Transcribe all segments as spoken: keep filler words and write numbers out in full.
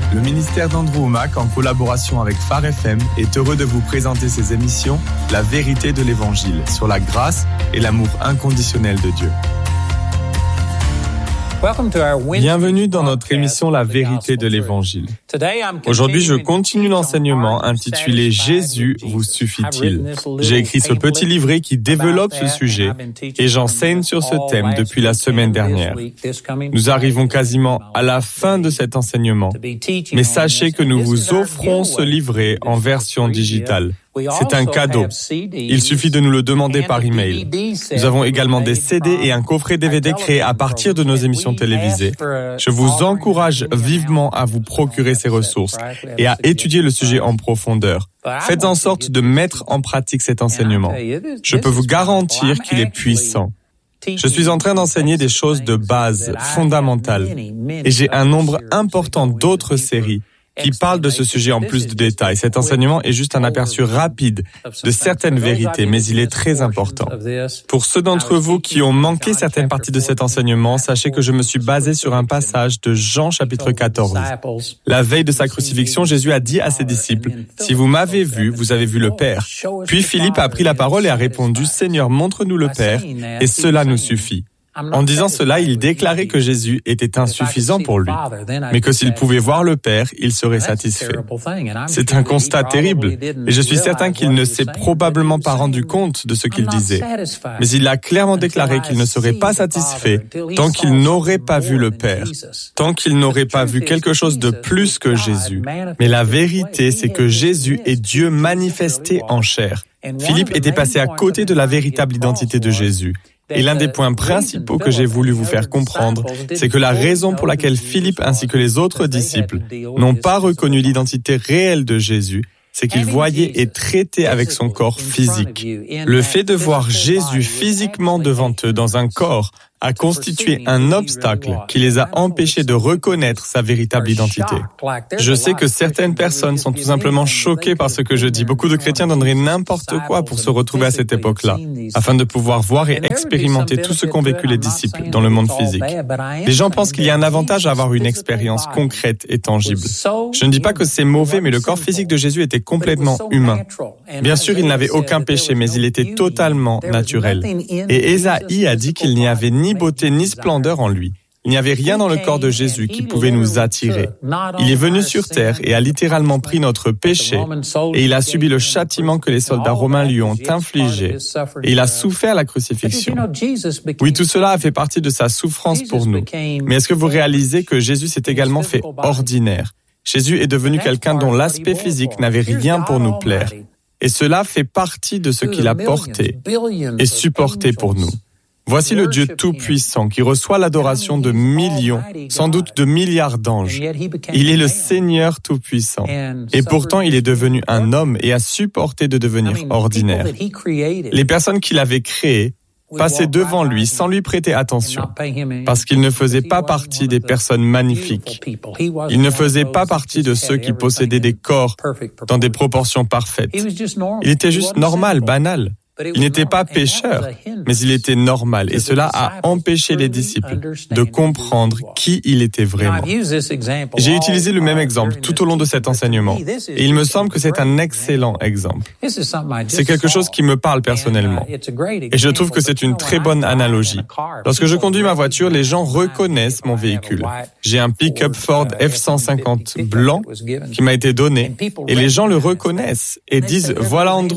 Le ministère d'Andrew Wommack, en collaboration avec Phare F M, est heureux de vous présenter ses émissions « La vérité de l'Évangile » sur la grâce et l'amour inconditionnel de Dieu. Bienvenue dans notre émission « La vérité de l'Évangile ». Aujourd'hui, je continue l'enseignement intitulé « Jésus vous suffit-il ». J'ai écrit ce petit livret qui développe ce sujet et j'enseigne sur ce thème depuis la semaine dernière. Nous arrivons quasiment à la fin de cet enseignement, mais sachez que nous vous offrons ce livret en version digitale. C'est un cadeau. Il suffit de nous le demander par email. Nous avons également des C D et un coffret D V D créé à partir de nos émissions télévisées. Je vous encourage vivement à vous procurer ces ressources et à étudier le sujet en profondeur. Faites en sorte de mettre en pratique cet enseignement. Je peux vous garantir qu'il est puissant. Je suis en train d'enseigner des choses de base, fondamentales, et j'ai un nombre important d'autres séries qui parle de ce sujet en plus de détails. Cet enseignement est juste un aperçu rapide de certaines vérités, mais il est très important. Pour ceux d'entre vous qui ont manqué certaines parties de cet enseignement, sachez que je me suis basé sur un passage de Jean chapitre quatorze. La veille de sa crucifixion, Jésus a dit à ses disciples, « Si vous m'avez vu, vous avez vu le Père. » Puis Philippe a pris la parole et a répondu, « Seigneur, montre-nous le Père, et cela nous suffit. » En disant cela, il déclarait que Jésus était insuffisant pour lui, mais que s'il pouvait voir le Père, il serait satisfait. C'est un constat terrible, et je suis certain qu'il ne s'est probablement pas rendu compte de ce qu'il disait. Mais il a clairement déclaré qu'il ne serait pas satisfait tant qu'il n'aurait pas vu le Père, tant qu'il n'aurait pas vu quelque chose de plus que Jésus. Mais la vérité, c'est que Jésus est Dieu manifesté en chair. Philippe était passé à côté de la véritable identité de Jésus. Et l'un des points principaux que j'ai voulu vous faire comprendre, c'est que la raison pour laquelle Philippe ainsi que les autres disciples n'ont pas reconnu l'identité réelle de Jésus, c'est qu'ils voyaient et traitaient avec son corps physique. Le fait de voir Jésus physiquement devant eux dans un corps a constitué un obstacle qui les a empêchés de reconnaître sa véritable identité. Je sais que certaines personnes sont tout simplement choquées par ce que je dis. Beaucoup de chrétiens donneraient n'importe quoi pour se retrouver à cette époque-là, afin de pouvoir voir et expérimenter tout ce qu'ont vécu les disciples dans le monde physique. Les gens pensent qu'il y a un avantage à avoir une expérience concrète et tangible. Je ne dis pas que c'est mauvais, mais le corps physique de Jésus était complètement humain. Bien sûr, il n'avait aucun péché, mais il était totalement naturel. Et Ésaïe a dit qu'il n'y avait ni beauté ni splendeur en lui. Il n'y avait rien dans le corps de Jésus qui pouvait nous attirer. Il est venu sur terre et a littéralement pris notre péché et il a subi le châtiment que les soldats romains lui ont infligé et il a souffert la crucifixion. Oui, tout cela a fait partie de sa souffrance pour nous. Mais est-ce que vous réalisez que Jésus s'est également fait ordinaire? Jésus est devenu quelqu'un dont l'aspect physique n'avait rien pour nous plaire. Et cela fait partie de ce qu'il a porté et supporté pour nous. Voici le Dieu tout-puissant qui reçoit l'adoration de millions, sans doute de milliards d'anges. Il est le Seigneur tout-puissant. Et pourtant, il est devenu un homme et a supporté de devenir ordinaire. Les personnes qu'il avait créées passaient devant lui sans lui prêter attention, parce qu'il ne faisait pas partie des personnes magnifiques. Il ne faisait pas partie de ceux qui possédaient des corps dans des proportions parfaites. Il était juste normal, banal. Il n'était pas pécheur, mais il était normal, et cela a empêché les disciples de comprendre qui il était vraiment. J'ai utilisé le même exemple tout au long de cet enseignement, et il me semble que c'est un excellent exemple. C'est quelque chose qui me parle personnellement, et je trouve que c'est une très bonne analogie. Lorsque je conduis ma voiture, les gens reconnaissent mon véhicule. J'ai un pick-up Ford F cent cinquante blanc qui m'a été donné, et les gens le reconnaissent et disent « Voilà Andrew ».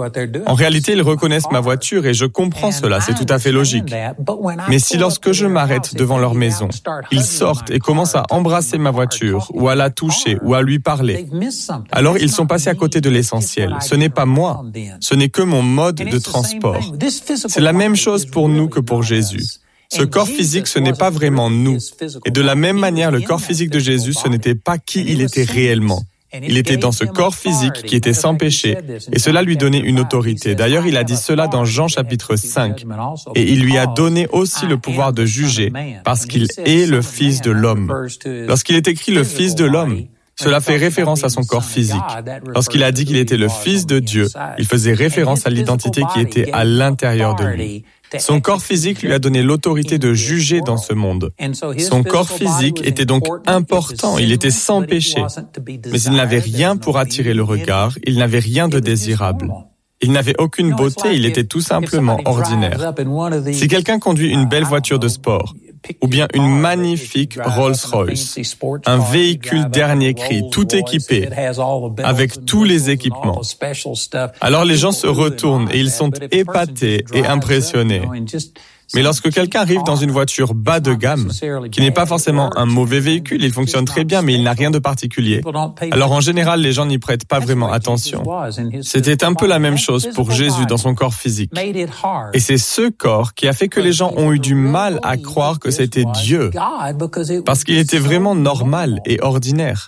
En réalité, ils reconnaissent ma voiture et je comprends cela, c'est tout à fait logique. Mais si lorsque je m'arrête devant leur maison, ils sortent et commencent à embrasser ma voiture ou à la toucher ou à lui parler, alors ils sont passés à côté de l'essentiel. Ce n'est pas moi, ce n'est que mon mode de transport. C'est la même chose pour nous que pour Jésus. Ce corps physique, ce n'est pas vraiment nous. Et de la même manière, le corps physique de Jésus, ce n'était pas qui il était réellement. Il était dans ce corps physique qui était sans péché, et cela lui donnait une autorité. D'ailleurs, il a dit cela dans Jean chapitre cinq, et il lui a donné aussi le pouvoir de juger, parce qu'il est le Fils de l'homme. Lorsqu'il est écrit le Fils de l'homme, cela fait référence à son corps physique. Lorsqu'il a dit qu'il était le Fils de Dieu, il faisait référence à l'identité qui était à l'intérieur de lui. Son corps physique lui a donné l'autorité de juger dans ce monde. Son corps physique était donc important, il était sans péché. Mais il n'avait rien pour attirer le regard, il n'avait rien de désirable. Il n'avait aucune beauté, il était tout simplement ordinaire. Si quelqu'un conduit une belle voiture de sport, ou bien une magnifique Rolls-Royce, un véhicule dernier cri, tout équipé, avec tous les équipements, alors les gens se retournent et ils sont épatés et impressionnés. Mais lorsque quelqu'un arrive dans une voiture bas de gamme, qui n'est pas forcément un mauvais véhicule, il fonctionne très bien, mais il n'a rien de particulier, alors en général, les gens n'y prêtent pas vraiment attention. C'était un peu la même chose pour Jésus dans son corps physique. Et c'est ce corps qui a fait que les gens ont eu du mal à croire que c'était Dieu, parce qu'il était vraiment normal et ordinaire.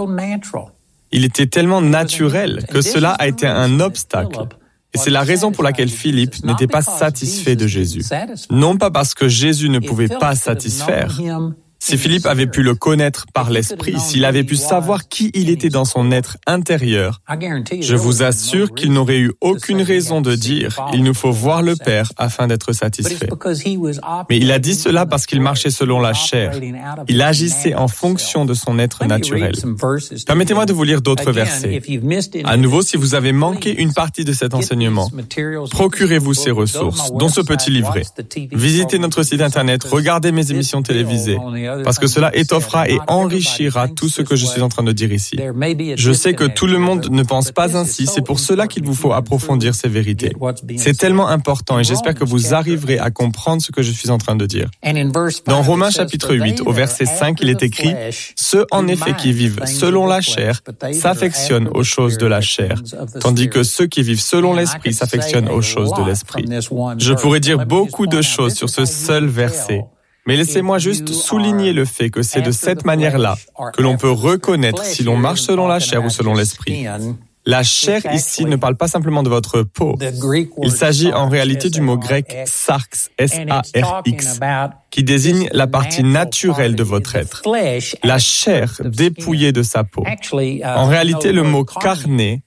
Il était tellement naturel que cela a été un obstacle. Et c'est la raison pour laquelle Philippe n'était pas satisfait de Jésus. Non pas parce que Jésus ne pouvait pas satisfaire. Si Philippe avait pu le connaître par l'esprit, s'il avait pu savoir qui il était dans son être intérieur, je vous assure qu'il n'aurait eu aucune raison de dire « Il nous faut voir le Père afin d'être satisfait ». Mais il a dit cela parce qu'il marchait selon la chair. Il agissait en fonction de son être naturel. Permettez-moi de vous lire d'autres versets. À nouveau, si vous avez manqué une partie de cet enseignement, procurez-vous ces ressources, dont ce petit livret. Visitez notre site internet, regardez mes émissions télévisées, parce que cela étoffera et enrichira tout ce que je suis en train de dire ici. Je sais que tout le monde ne pense pas ainsi, c'est pour cela qu'il vous faut approfondir ces vérités. C'est tellement important et j'espère que vous arriverez à comprendre ce que je suis en train de dire. Dans Romains chapitre huit, au verset cinq, il est écrit « Ceux en effet qui vivent selon la chair s'affectionnent aux choses de la chair, tandis que ceux qui vivent selon l'esprit s'affectionnent aux choses de l'esprit. » Je pourrais dire beaucoup de choses sur ce seul verset. Mais laissez-moi juste souligner le fait que c'est de cette manière-là que l'on peut reconnaître si l'on marche selon la chair ou selon l'esprit. La chair ici ne parle pas simplement de votre peau. Il s'agit en réalité du mot grec sarx, S A R X, qui désigne la partie naturelle de votre être. La chair dépouillée de sa peau. En réalité, le mot carné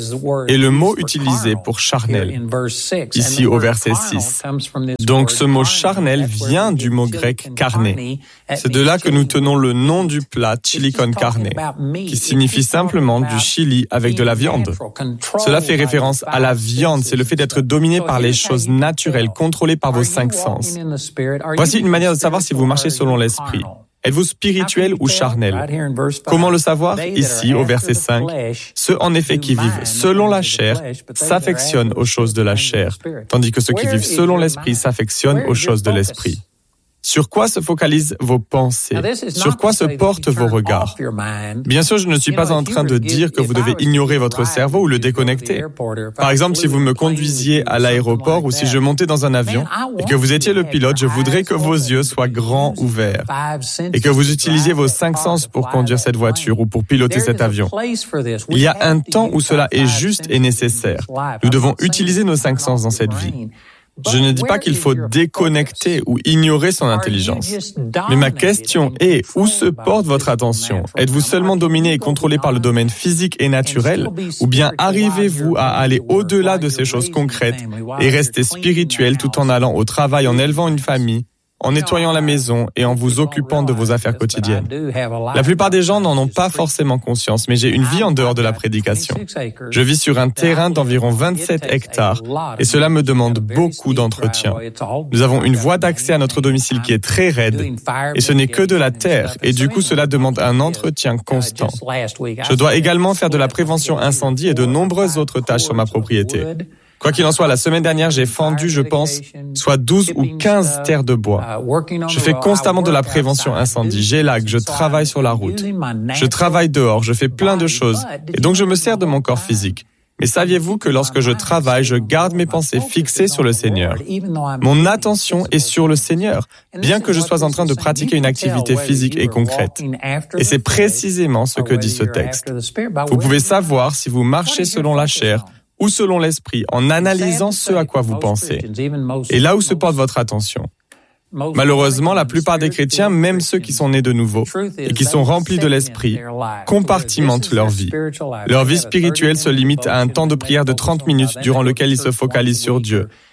est le mot utilisé pour charnel, ici au verset six. Donc ce mot charnel vient du mot grec carné. C'est de là que nous tenons le nom du plat chili con carne, qui signifie simplement du chili avec de la viande. Cela fait référence à la viande, c'est le fait d'être dominé par les choses naturelles, contrôlées par vos cinq sens. Voici une manière de savoir si vous marchez selon l'esprit. Êtes-vous spirituel ou charnel? Comment le savoir? Ici, au verset cinq, « Ceux en effet qui vivent selon la chair s'affectionnent aux choses de la chair, tandis que ceux qui vivent selon l'esprit s'affectionnent aux choses de l'esprit. » Sur quoi se focalisent vos pensées? Sur quoi se portent vos regards? Bien sûr, je ne suis pas en train de dire que vous devez ignorer votre cerveau ou le déconnecter. Par exemple, si vous me conduisiez à l'aéroport ou si je montais dans un avion et que vous étiez le pilote, je voudrais que vos yeux soient grands ouverts et que vous utilisiez vos cinq sens pour conduire cette voiture ou pour piloter cet avion. Il y a un temps où cela est juste et nécessaire. Nous devons utiliser nos cinq sens dans cette vie. Je ne dis pas qu'il faut déconnecter ou ignorer son intelligence. Mais ma question est, où se porte votre attention? Êtes-vous seulement dominé et contrôlé par le domaine physique et naturel? Ou bien arrivez-vous à aller au-delà de ces choses concrètes et rester spirituel tout en allant au travail, en élevant une famille, en nettoyant la maison et en vous occupant de vos affaires quotidiennes? La plupart des gens n'en ont pas forcément conscience, mais j'ai une vie en dehors de la prédication. Je vis sur un terrain d'environ vingt-sept hectares et cela me demande beaucoup d'entretien. Nous avons une voie d'accès à notre domicile qui est très raide et ce n'est que de la terre et du coup cela demande un entretien constant. Je dois également faire de la prévention incendie et de nombreuses autres tâches sur ma propriété. Quoi qu'il en soit, la semaine dernière, j'ai fendu, je pense, soit douze ou quinze terres de bois. Je fais constamment de la prévention incendie, j'élague, je travaille sur la route. Je travaille dehors, je fais plein de choses. Et donc je me sers de mon corps physique. Mais saviez-vous que lorsque je travaille, je garde mes pensées fixées sur le Seigneur. Mon attention est sur le Seigneur, bien que je sois en train de pratiquer une activité physique et concrète. Et c'est précisément ce que dit ce texte. Vous pouvez savoir si vous marchez selon la chair ou selon l'esprit, en analysant ce à quoi vous pensez, et là où se porte votre attention. Malheureusement, la plupart des chrétiens, même ceux qui sont nés de nouveau et qui sont remplis de l'esprit, compartimentent leur vie. Leur vie spirituelle se limite à un temps de prière de trente minutes durant lequel ils se focalisent sur Dieu.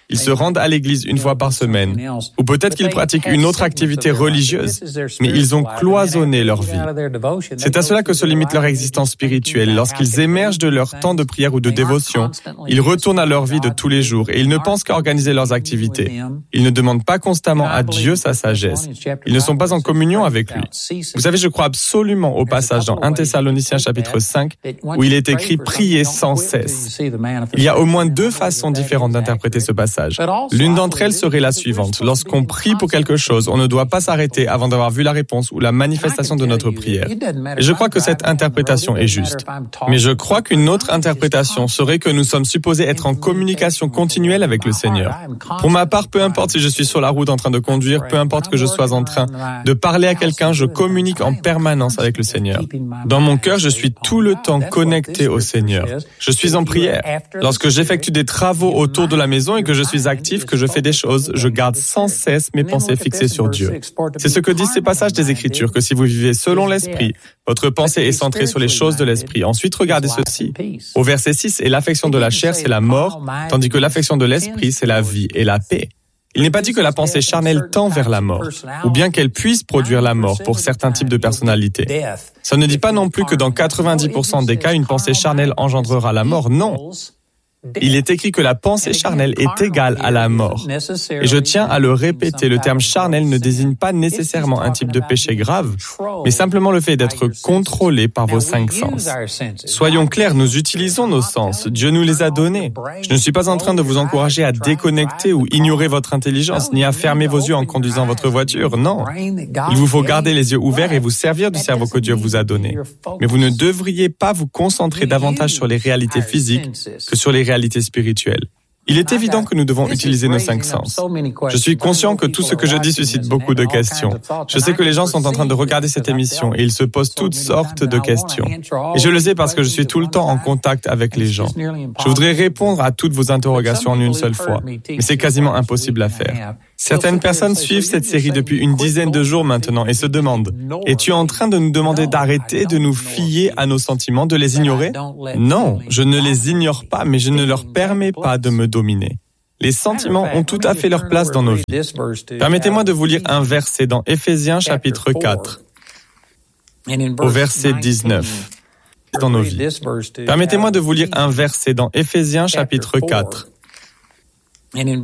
Ils se rendent à l'église une fois par semaine. Ou peut-être qu'ils pratiquent une autre activité religieuse, mais ils ont cloisonné leur vie. C'est à cela que se limite leur existence spirituelle. Lorsqu'ils émergent de leur temps de prière ou de dévotion, ils retournent à leur vie de tous les jours et ils ne pensent qu'à organiser leurs activités. Ils ne demandent pas constamment à Dieu sa sagesse. Ils ne sont pas en communion avec lui. Vous savez, je crois absolument au passage dans Première Thessaloniciens chapitre cinq où il est écrit « Priez sans cesse ». Il y a au moins deux façons différentes d'interpréter ce passage. L'une d'entre elles serait la suivante. Lorsqu'on prie pour quelque chose, on ne doit pas s'arrêter avant d'avoir vu la réponse ou la manifestation de notre prière. Et je crois que cette interprétation est juste. Mais je crois qu'une autre interprétation serait que nous sommes supposés être en communication continuelle avec le Seigneur. Pour ma part, peu importe si je suis sur la route en train de conduire, peu importe que je sois en train de parler à quelqu'un, je communique en permanence avec le Seigneur. Dans mon cœur, je suis tout le temps connecté au Seigneur. Je suis en prière. Lorsque j'effectue des travaux autour de la maison et que je suis actif, que je fais des choses, je garde sans cesse mes pensées fixées sur Dieu. C'est ce que disent ces passages des Écritures, que si vous vivez selon l'Esprit, votre pensée est centrée sur les choses de l'Esprit. Ensuite, regardez ceci. Au verset six, « Et l'affection de la chair, c'est la mort, tandis que l'affection de l'Esprit, c'est la vie et la paix. » Il n'est pas dit que la pensée charnelle tend vers la mort, ou bien qu'elle puisse produire la mort pour certains types de personnalités. Ça ne dit pas non plus que dans quatre-vingt-dix pour cent des cas, une pensée charnelle engendrera la mort. Non. Il est écrit que la pensée charnelle est égale à la mort. Et je tiens à le répéter, le terme charnel ne désigne pas nécessairement un type de péché grave, mais simplement le fait d'être contrôlé par vos cinq sens. Soyons clairs, nous utilisons nos sens. Dieu nous les a donnés. Je ne suis pas en train de vous encourager à déconnecter ou ignorer votre intelligence, ni à fermer vos yeux en conduisant votre voiture. Non. Il vous faut garder les yeux ouverts et vous servir du cerveau que Dieu vous a donné. Mais vous ne devriez pas vous concentrer davantage sur les réalités physiques que sur les réalités spirituelle. Il est évident que nous devons utiliser nos cinq sens. Je suis conscient que tout ce que je dis suscite beaucoup de questions. Je sais que les gens sont en train de regarder cette émission et ils se posent toutes sortes de questions. Et je le sais parce que je suis tout le temps en contact avec les gens. Je voudrais répondre à toutes vos interrogations en une seule fois, mais c'est quasiment impossible à faire. Certaines personnes suivent cette série depuis une dizaine de jours maintenant et se demandent « Es-tu en train de nous demander d'arrêter de nous fier à nos sentiments, de les ignorer ?» Non, je ne les ignore pas, mais je ne leur permets pas de me dominer. Les sentiments ont tout à fait leur place dans nos vies. Permettez-moi de vous lire un verset dans Éphésiens chapitre quatre, au verset dix-neuf. Dans nos vies. Permettez-moi de vous lire un verset dans Éphésiens chapitre quatre,